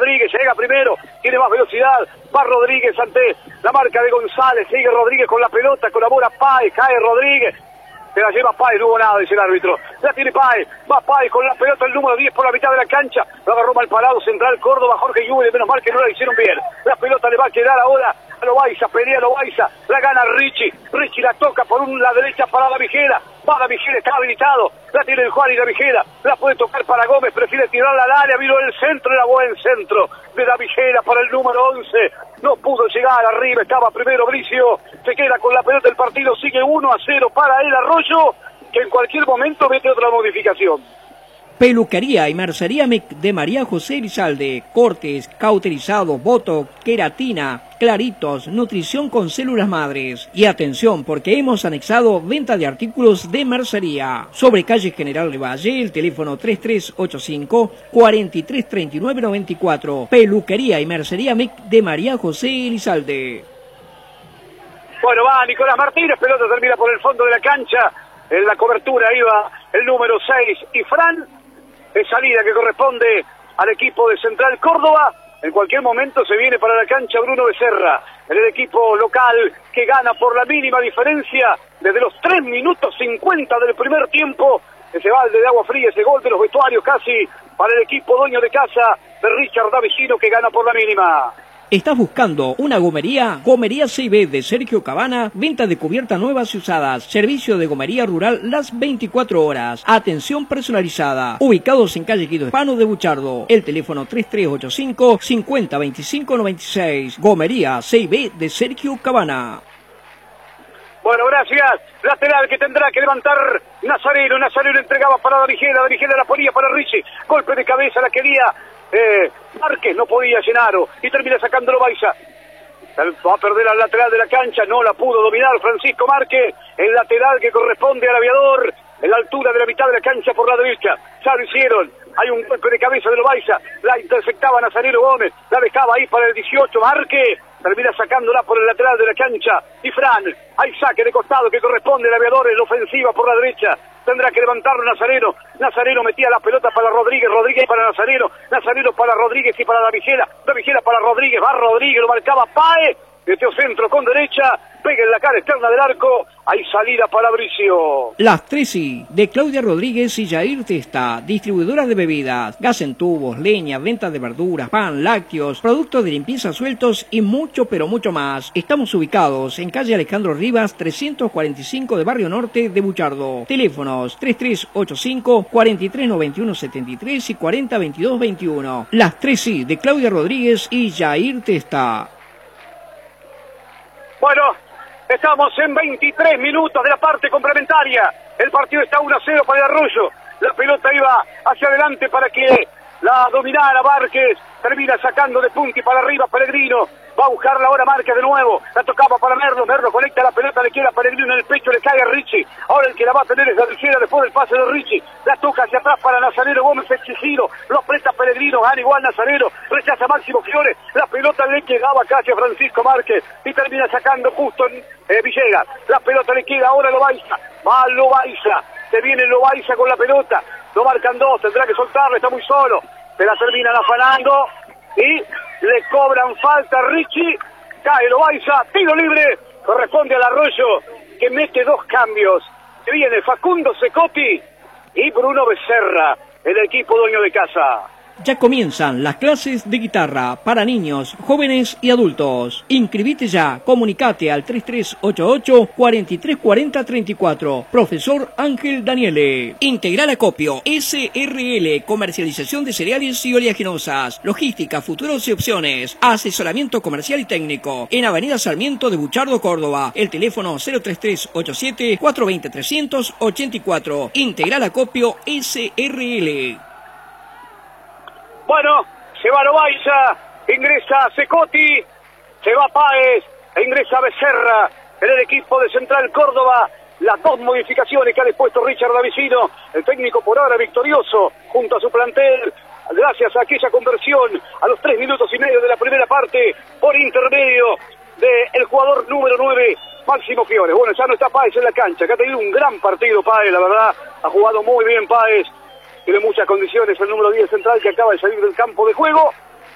Rodríguez, llega primero, tiene más velocidad, va Rodríguez ante la marca de González, sigue Rodríguez con la pelota, colabora Páez, cae Rodríguez, se la lleva Páez, no hubo nada, dice el árbitro, la tiene Páez, va Páez con la pelota, el número 10 por la mitad de la cancha, lo agarró mal parado, central Córdoba, Jorge Lluve, menos mal que no la hicieron bien, la pelota le va a quedar ahora a Loaiza, pelea Loaiza, la gana Richie la toca por la derecha para Davigera, va Davigera, está habilitado, la tiene el Juan y Davigera, la puede tocar para Gómez, prefiere tirarla al área, vino el centro, era buen centro de Davigera para el número 11, no pudo llegar arriba, estaba primero Bricio, se queda con la pelota, el partido sigue 1-0 para el Arroyo, que en cualquier momento mete otra modificación. Peluquería y mercería de María José Elizalde, cortes, cauterizados, botox, queratina, claritos, nutrición con células madres. Y atención, porque hemos anexado venta de artículos de mercería. Sobre calle General Valle, el teléfono 3385-433994. Peluquería y mercería de María José Elizalde. Bueno, va Nicolás Martínez, pelota termina por el fondo de la cancha. En la cobertura iba el número 6 y Fran. Es salida que corresponde al equipo de Central Córdoba. En cualquier momento se viene para la cancha Bruno Becerra, el equipo local que gana por la mínima diferencia desde los 3 minutos 50 del primer tiempo. Ese balde de agua fría, ese gol de los vestuarios casi para el equipo dueño de casa de Richard Davicino, que gana por la mínima. ¿Estás buscando una gomería? Gomería CB de Sergio Cabana, venta de cubiertas nuevas y usadas, servicio de gomería rural las 24 horas, atención personalizada, ubicados en calle Guido Hispano de Buchardo, el teléfono 3385-502596, Gomería CB de Sergio Cabana. Bueno, gracias. Lateral que tendrá que levantar Nazareno. Nazareno entregaba para Davigera. Davigera la ponía para Richie. Golpe de cabeza la quería Márquez. No podía Llenaro. Y termina sacándolo Baiza. Va a perder al lateral de la cancha. No la pudo dominar Francisco Márquez. El lateral que corresponde al Aviador. En la altura de la mitad de la cancha por la derecha. Ya lo hicieron. Hay un golpe de cabeza de Loaiza. La interceptaba Nazareno Gómez. La dejaba ahí para el 18. Márquez. Termina sacándola por el lateral de la cancha. Y Fran, hay saque de costado que corresponde al Aviador en la ofensiva por la derecha. Tendrá que levantarlo Nazareno. Nazareno metía la pelota para Rodríguez. Rodríguez para Nazareno. Nazareno para Rodríguez y para Davigera. Davigera para Rodríguez. Va Rodríguez, lo marcaba Páez. Metió centro con derecha. Pega en la cara externa del arco. Hay salida para Bricio. Las 3 de Claudia Rodríguez y Jair Testa, distribuidoras de bebidas, gas en tubos, leña, venta de verduras, pan, lácteos, productos de limpieza sueltos y mucho pero mucho más. Estamos ubicados en calle Alejandro Rivas 345 de Barrio Norte de Buchardo. Teléfonos 3385-439173 y 402221. Las 3 de Claudia Rodríguez y Jair Testa. Bueno, estamos en 23 minutos de la parte complementaria. El partido está 1-0 para el Arroyo. La pelota iba hacia adelante para que la dominara Márquez. Termina sacando de punta y para arriba Pellegrino. Va a buscarla ahora Márquez de nuevo. La tocaba para Merlo. Merlo conecta la pelota, le queda a Pellegrino en el pecho, le cae a Richie. Ahora el que la va a tener es Davigera después del pase de Richie. La toca hacia atrás para Nazareno Gómez exigido. Lo aprieta Pellegrino, gana igual Nazareno. Rechaza Máximo Fiore. La pelota le quedaba casi a Francisco Márquez. Y termina sacando justo en Villegas. La pelota le queda ahora a Loaiza. Va a Loaiza. Se viene Loaiza con la pelota. Lo marcan dos, tendrá que soltarla, está muy solo. Se la terminan afanando. Y le cobran falta a Richie. Cae Loaiza, tiro libre. Corresponde al Arroyo, que mete 2 cambios. Se viene Facundo Secotti y Bruno Becerra, el equipo dueño de casa. Ya comienzan las clases de guitarra para niños, jóvenes y adultos. Inscribite ya, comunicate al 3388-434034. Profesor Ángel Daniele. Integral Acopio, SRL, comercialización de cereales y oleaginosas, logística, futuros y opciones, asesoramiento comercial y técnico. En Avenida Sarmiento de Buchardo, Córdoba. El teléfono 03387-420-384. Integral Acopio, SRL. Bueno, se va Loaiza, ingresa Secotti, se va Páez, e ingresa Becerra en el equipo de Central Córdoba. Las 2 modificaciones que ha dispuesto Richard Davicino, el técnico por ahora victorioso junto a su plantel, gracias a aquella conversión a los 3 minutos y medio de la primera parte por intermedio del jugador número 9, Máximo Fiore. Bueno, ya no está Páez en la cancha, que ha tenido un gran partido Páez, la verdad, ha jugado muy bien Páez. Tiene muchas condiciones el número 10 central que acaba de salir del campo de juego.